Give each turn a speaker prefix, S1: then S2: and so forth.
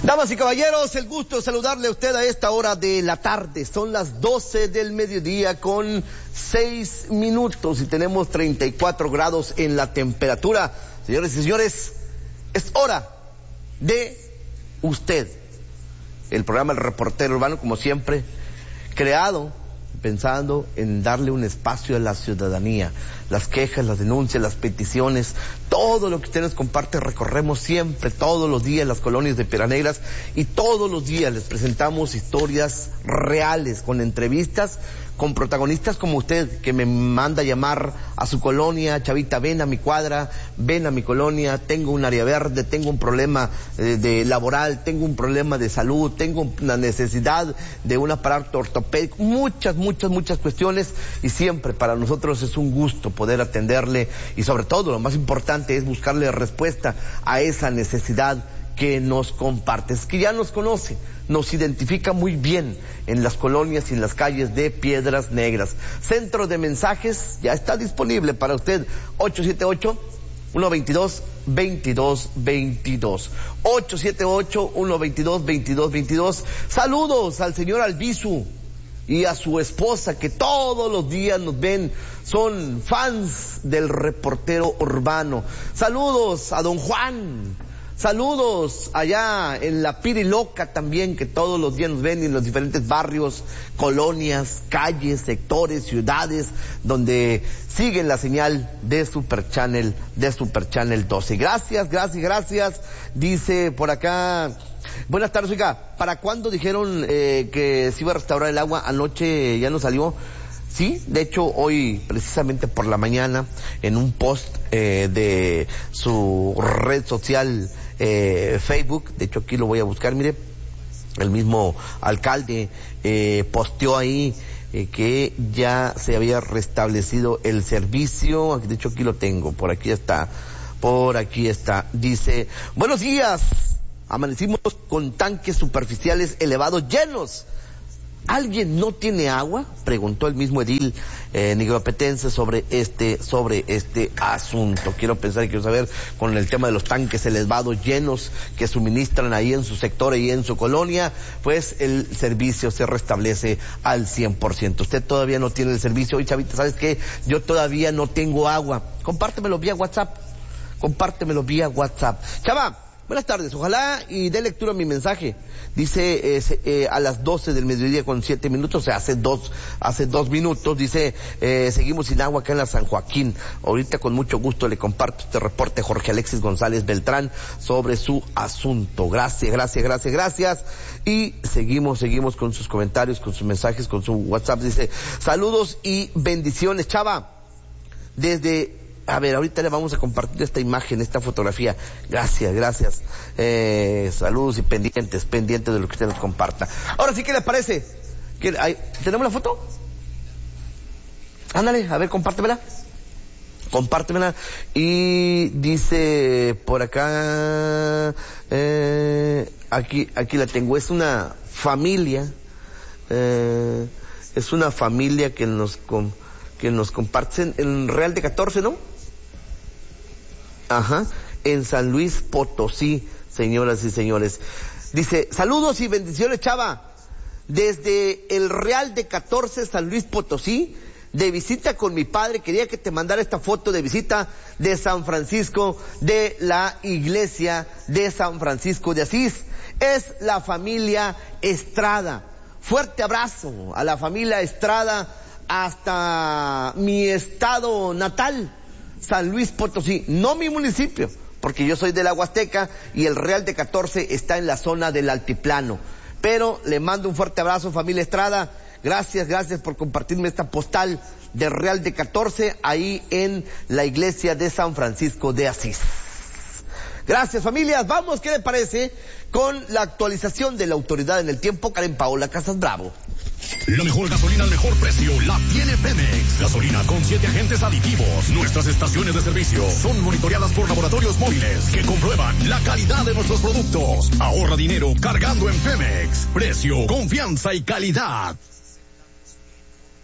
S1: Damas y caballeros, el gusto de saludarle a usted a esta hora de la tarde. Son las 12 del mediodía con 6 minutos y tenemos 34 grados en la temperatura. Señores y señores, es hora de usted. El programa El Reportero Urbano, como siempre, creado pensando en darle un espacio a la ciudadanía. Las quejas, las denuncias, las peticiones, todo lo que usted nos comparte, recorremos siempre, todos los días, las colonias de Piedras Negras, y todos los días les presentamos historias reales, con entrevistas, con protagonistas como usted, que me manda a llamar a su colonia: Chavita, ven a mi cuadra, ven a mi colonia, tengo un área verde, tengo un problema de laboral, tengo un problema de salud, tengo una necesidad de un aparato ortopédico, muchas cuestiones, y siempre para nosotros es un gusto poder atenderle, y sobre todo lo más importante es buscarle respuesta a esa necesidad que nos comparte. Es que ya nos conoce, nos identifica muy bien en las colonias y en las calles de Piedras Negras. Centro de mensajes ya está disponible para usted: 878-122-2222. 878-122-2222. Saludos al señor Albizu y a su esposa, que todos los días nos ven, son fans del Reportero Urbano. Saludos a don Juan. Saludos allá en la Piriloca también, que todos los días nos ven en los diferentes barrios, colonias, calles, sectores, ciudades, donde siguen la señal de Super Channel 12. Gracias. Dice por acá: buenas tardes, oiga, ¿para cuándo dijeron que se iba a restaurar el agua? Anoche ya no salió. Sí, de hecho hoy precisamente por la mañana, en un post de su red social Facebook, de hecho aquí lo voy a buscar, mire, el mismo alcalde posteó ahí que ya se había restablecido el servicio. De hecho aquí lo tengo, por aquí está, dice: buenos días, amanecimos con tanques superficiales elevados llenos. ¿Alguien no tiene agua?, preguntó el mismo edil nigropetense sobre este asunto. Quiero saber, con el tema de los tanques elevados llenos que suministran ahí en su sector y en su colonia, pues el servicio se restablece al 100%. Usted todavía no tiene el servicio. Oye, Chavita, ¿sabes qué? Yo todavía no tengo agua. Compártemelo vía WhatsApp. Chava, buenas tardes, ojalá y dé lectura a mi mensaje. Dice a las 12 del mediodía con 7 minutos, o sea, hace dos minutos, dice: seguimos sin agua acá en la San Joaquín. Ahorita con mucho gusto le comparto este reporte, Jorge Alexis González Beltrán, sobre su asunto. Gracias. Y seguimos con sus comentarios, con sus mensajes, con su WhatsApp. Dice: saludos y bendiciones, Chava. Ahorita le vamos a compartir esta imagen, esta fotografía. Gracias. Saludos y pendientes de lo que usted nos comparta. Ahora sí, ¿qué le parece? ¿Tenemos la foto? Ándale, a ver, compártemela. Y dice por acá, aquí la tengo. Es una familia, que nos comparten en Real de 14, ¿no? Ajá, en San Luis Potosí, señoras y señores. Dice: saludos y bendiciones, Chava, desde el Real de 14, San Luis Potosí, de visita con mi padre. Quería que te mandara esta foto de visita de San Francisco, de la iglesia de San Francisco de Asís. Es la familia Estrada. Fuerte abrazo a la familia Estrada hasta mi estado natal, San Luis Potosí, no mi municipio, porque yo soy de la Huasteca y el Real de 14 está en la zona del altiplano. Pero le mando un fuerte abrazo, familia Estrada. Gracias por compartirme esta postal del Real de 14, ahí en la iglesia de San Francisco de Asís. Gracias, familias. Vamos, ¿qué le parece con la actualización de la autoridad en el tiempo? Karen Paola Casas Bravo.
S2: La mejor gasolina al mejor precio la tiene Pemex. Gasolina con 7 agentes aditivos. Nuestras estaciones de servicio son monitoreadas por laboratorios móviles que comprueban la calidad de nuestros productos. Ahorra dinero cargando en Pemex. Precio, confianza y calidad.